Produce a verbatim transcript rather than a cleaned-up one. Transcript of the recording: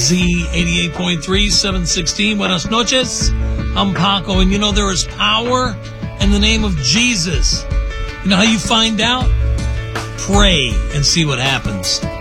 Z eighty-eight point three, seven sixteen. Buenas noches. I'm Paco, and you know there is power in the name of Jesus. You know how you find out? Pray and see what happens.